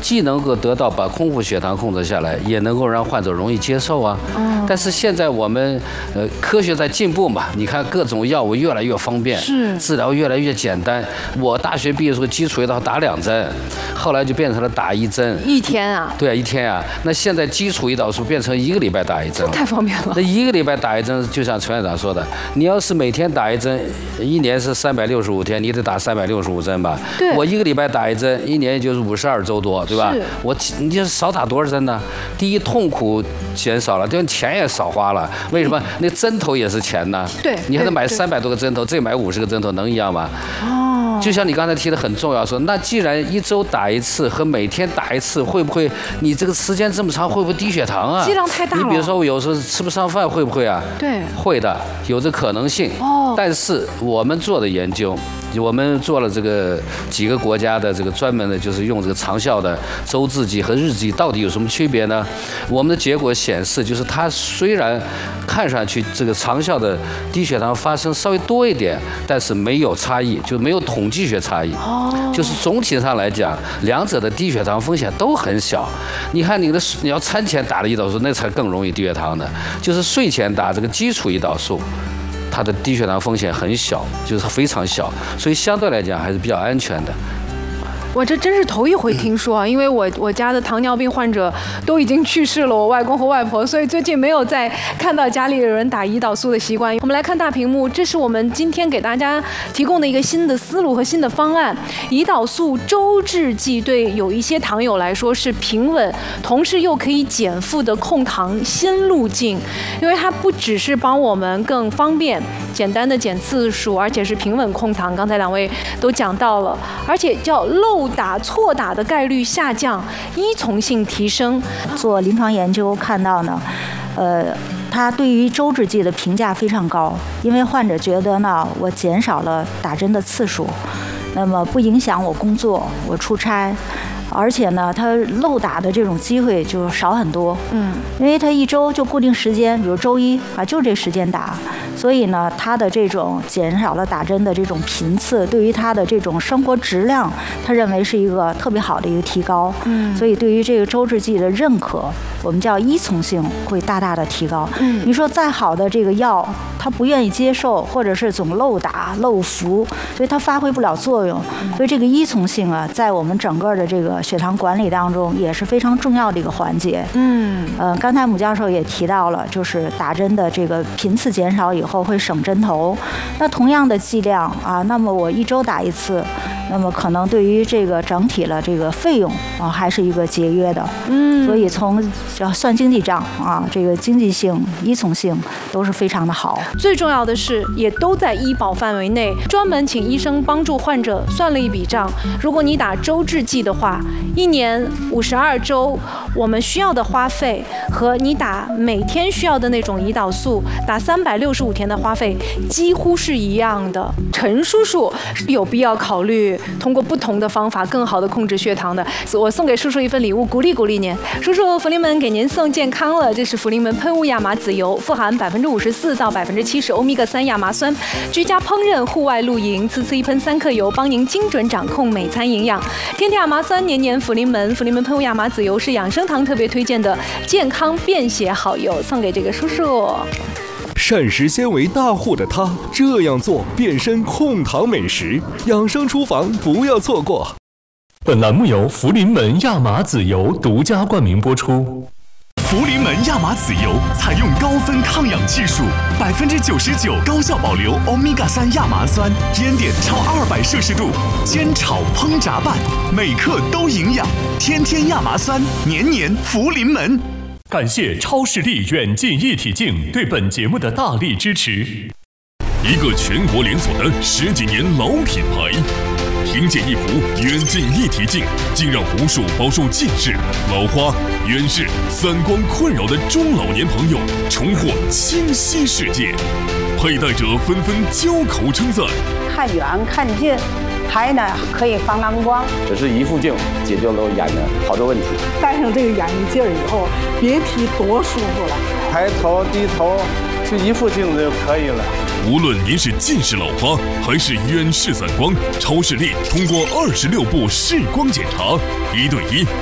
既能够得到把空腹血糖控制下来，也能够让患者容易接受啊。但是现在我们科学在进步嘛，你看各种药物越来越方便， 是治疗越来越简单。我大学毕业时候基础胰岛打2针，后来就变成了打1针。 1天啊？ 对，1天啊。那现在基础胰岛素变成1个礼拜打1针了， 太方便了。 那1个礼拜打1针，就像陈院长说的，你要是每天打1针，1年是365天，你得打365针吧？ 对。 我1个礼拜打1针，1年就是52周多，对吧？你就少打多少针呢？第一，痛苦减少了，第二，钱也少花了。为什么？那针头也是钱呢？ 对。 你还得买300多个针头，这买50个针头，能一样吗？就像你刚才提的很重要，说那既然1周打1次和每天打1次，会不会你这个时间这么长，会不会低血糖啊？ 剂量太大了。 你比如说我有时候吃不上饭，会不会啊？ 对， 会的，有这可能性。但是我们做的研究，我们做了这个几个国家的这个专门的，就是用这个长效的周制剂和日剂到底有什么区别呢？我们的结果显示，就是它虽然看上去这个长效的低血糖发生稍微多一点，但是没有差异，就没有统计学差异。就是总体上来讲，两者的低血糖风险都很小。你看你要餐前打的胰岛素，那才更容易低血糖的，就是睡前打这个基础胰岛素。它的低血糖风险很小，就是非常小，所以相对来讲还是比较安全的。 我这真是头一回听说啊，因为我家的糖尿病患者都已经去世了，我外公和外婆，所以最近没有再看到家里有人打胰岛素的习惯。我们来看大屏幕，这是我们今天给大家提供的一个新的思路和新的方案。胰岛素周制剂对有一些糖友来说是平稳，同时又可以减负的控糖新路径，因为它不只是帮我们更方便简单的减次数，而且是平稳控糖，刚才2位都讲到了，而且叫漏打错打的概率下降，依从性提升。 做临床研究看到呢，它对于周制剂的评价非常高，因为患者觉得呢，我减少了打针的次数，那么不影响我工作，我出差。而且呢，它漏打的这种机会就少很多，因为它1周就固定时间，比如周一啊，就这时间打，所以呢，它的这种减少了打针的这种频次，对于它的这种生活质量，他认为是一个特别好的一个提高，所以对于这个周制剂的认可，我们叫依从性会大大的提高。你说再好的这个药，他不愿意接受，或者是总漏打漏服，所以它发挥不了作用。所以这个依从性啊，在我们整个的这个血糖管理当中也是非常重要的一个环节。刚才姆教授也提到了，就是打针的这个频次减少以后会省针头。那同样的剂量啊，那么我1周打1次，那么可能对于这个整体的这个费用啊，还是一个节约的。所以从要算经济账啊，这个经济性、依从性都是非常的好。 最重要的是，也都在医保范围内，专门请医生帮助患者算了一笔账。如果你打周制剂的话，1年52周，我们需要的花费和你打每天需要的那种胰岛素打365天的花费几乎是一样的。陈叔叔有必要考虑通过不同的方法更好的控制血糖的。我送给叔叔一份礼物，鼓励鼓励您。叔叔，福临门给您送健康了，这是福临门喷雾亚麻籽油，富含54%到70%欧米伽3亚麻酸，居家烹饪、户外露营，次次一喷3克油，帮您精准掌控每餐营养。天天亚麻酸，年年福临门。福临门喷雾亚麻籽油是养生堂特别推荐的健康便携好油，送给这个叔叔。 膳食纤维大户的他这样做，变身控糖美食，养生厨房不要错过。 本栏目由福临门亚麻籽油独家冠名播出。 福临门亚麻籽油采用高分抗氧技术，99%高效保留欧米伽3亚麻酸，烟点超200摄氏度，煎炒烹炸拌，每克都营养。天天亚麻酸，年年福临门。 感谢超视力远近一体镜对本节目的大力支持。 一个全国连锁的10几年老品牌，凭借一副远近一体镜，竟让无数饱受近视、老花、远视、散光困扰的中老年朋友重获清晰世界。佩戴者纷纷交口称赞： 看远看近，还呢可以防蓝光。 只是一副镜解决了我眼的好多问题。 戴上这个眼镜以后，别提多舒服了。 抬头低头就一副镜子就可以了。 无论您是近视老花还是远视散光，超视力通过26步视光检查，1对1